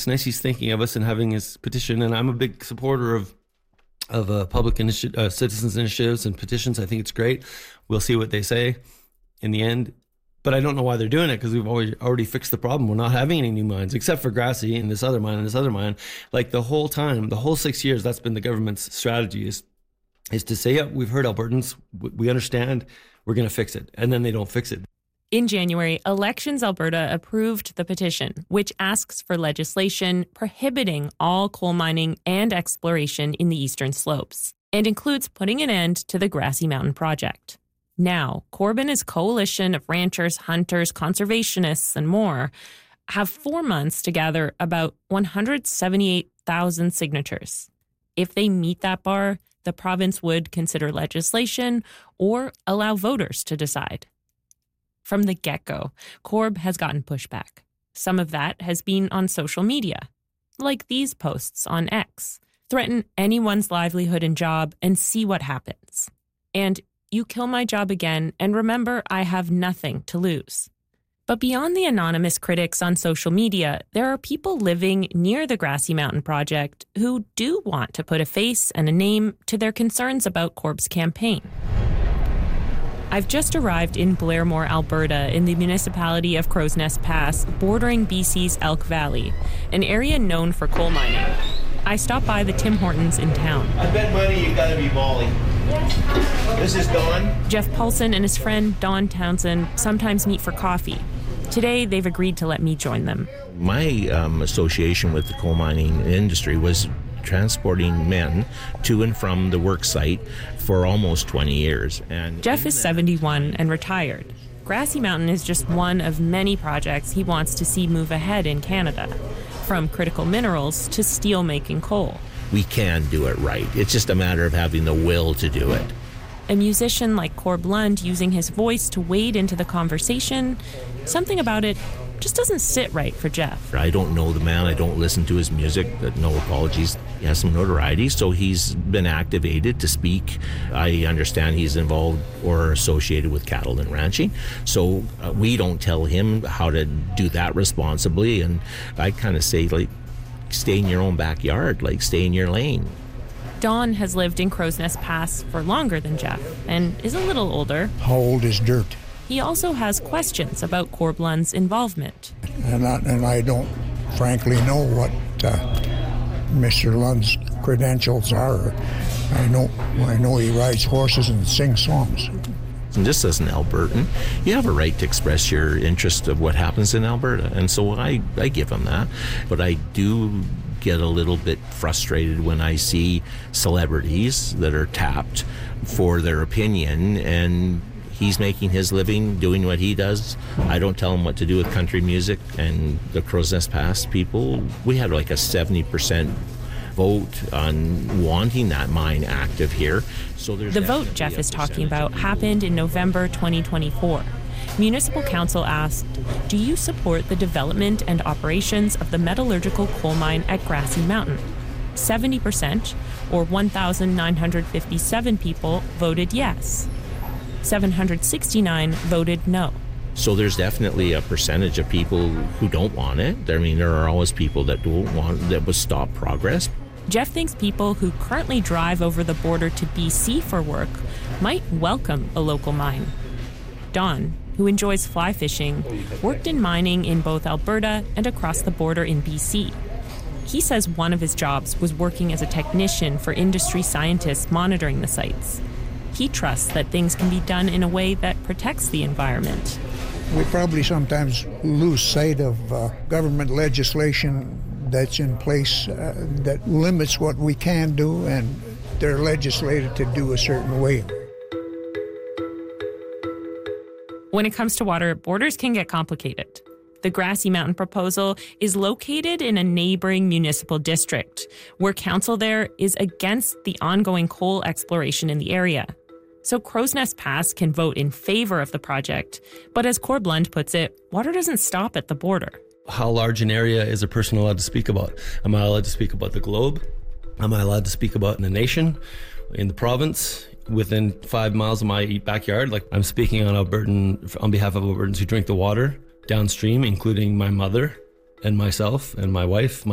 it's nice he's thinking of us and having his petition. And I'm a big supporter of public citizens initiatives and petitions. I think it's great. We'll see what they say in the end. But I don't know why they're doing it, because we've already fixed the problem. We're not having any new mines, except for Grassy and this other mine and this other mine. Like the whole time, the whole 6 years, that's been the government's strategy is to say, yeah, we've heard Albertans, we understand, we're going to fix it. And then they don't fix it. In January, Elections Alberta approved the petition, which asks for legislation prohibiting all coal mining and exploration in the Eastern Slopes, and includes putting an end to the Grassy Mountain project. Now, Corb and his coalition of ranchers, hunters, conservationists, and more have 4 months to gather about 178,000 signatures. If they meet that bar, the province would consider legislation or allow voters to decide. From the get-go, Corb has gotten pushback. Some of that has been on social media, like these posts on X. Threaten anyone's livelihood and job and see what happens. And you kill my job again, and remember, I have nothing to lose. But beyond the anonymous critics on social media, there are people living near the Grassy Mountain project who do want to put a face and a name to their concerns about Corb's campaign. I've just arrived in Blairmore, Alberta, in the municipality of Crowsnest Pass, bordering BC's Elk Valley, an area known for coal mining. I stopped by the Tim Hortons in town. I bet money you gotta be Molly. Yes. This is Don. Jeff Paulson and his friend Don Townsend sometimes meet for coffee. Today, they've agreed to let me join them. My association with the coal mining industry was transporting men to and from the work site for almost 20 years. And Jeff is 71 and retired. Grassy Mountain is just one of many projects he wants to see move ahead in Canada, from critical minerals to steel-making coal. We can do it right. It's just a matter of having the will to do it. A musician like Corb Lund using his voice to wade into the conversation, something about it just doesn't sit right for Jeff. I don't know the man. I don't listen to his music. No apologies. He has some notoriety, so he's been activated to speak. I understand he's involved or associated with cattle and ranching, so we don't tell him how to do that responsibly. And I kind of say, like, stay in your own backyard, like stay in your lane. Don has lived in Crowsnest Pass for longer than Jeff and is a little older. How old is dirt? He also has questions about Corb Lund's involvement. And I don't frankly know what Mr. Lund's credentials are. I know he rides horses and sings songs. And just as an Albertan, you have a right to express your interest of what happens in Alberta. And so I give him that. But I do get a little bit frustrated when I see celebrities that are tapped for their opinion, and he's making his living doing what he does. I don't tell him what to do with country music. And the Crowsnest Pass people, we had like a 70% vote on wanting that mine active here. So there's the vote Jeff is talking about happened in November 2024. Municipal Council asked, do you support the development and operations of the metallurgical coal mine at Grassy Mountain? 70%, or 1,957 people, voted yes. 769 voted no. So there's definitely a percentage of people who don't want it. I mean, there are always people that don't want, that would stop progress. Jeff thinks people who currently drive over the border to BC for work might welcome a local mine. Don, who enjoys fly fishing, worked in mining in both Alberta and across the border in BC. He says one of his jobs was working as a technician for industry scientists monitoring the sites. He trusts that things can be done in a way that protects the environment. We probably sometimes lose sight of government legislation that's in place that limits what we can do, and they're legislated to do a certain way. When it comes to water, borders can get complicated. The Grassy Mountain proposal is located in a neighboring municipal district, where council there is against the ongoing coal exploration in the area. So Crowsnest Pass can vote in favor of the project. But as Corb Lund puts it, water doesn't stop at the border. How large an area is a person allowed to speak about? Am I allowed to speak about the globe? Am I allowed to speak about in the nation, in the province, within 5 miles of my backyard? Like, I'm speaking on behalf of Albertans who drink the water downstream, including my mother and myself and my wife,